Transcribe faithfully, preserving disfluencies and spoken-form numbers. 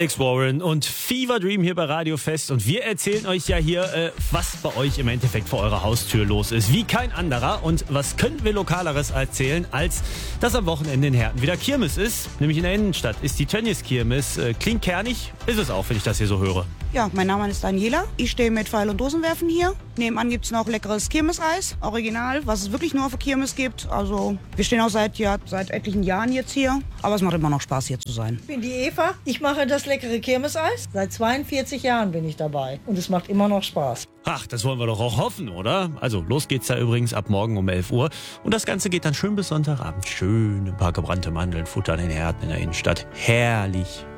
Alex Warren und Fever Dream hier bei Radio Fest und wir erzählen euch ja hier, äh, was bei euch im Endeffekt vor eurer Haustür los ist, wie kein anderer. Und was könnten wir Lokaleres erzählen, als dass am Wochenende in Herten wieder Kirmes ist, nämlich in der Innenstadt ist die Tönnies Kirmes. Äh, klingt kernig, ist es auch, wenn ich das hier so höre. Ja, mein Name ist Daniela. Ich stehe mit Pfeil- und Dosenwerfen hier. Nebenan gibt es noch leckeres Kirmeseis, original, was es wirklich nur auf der Kirmes gibt. Also wir stehen auch seit, ja, seit etlichen Jahren jetzt hier, aber es macht immer noch Spaß, hier zu sein. Ich bin die Eva, ich mache das leckere Kirmeseis. Seit zweiundvierzig Jahren bin ich dabei und es macht immer noch Spaß. Ach, das wollen wir doch auch hoffen, oder? Also los geht's da übrigens ab morgen um elf Uhr und das Ganze geht dann schön bis Sonntagabend. Schön ein paar gebrannte Mandeln futtern in Herten in der Innenstadt. Herrlich.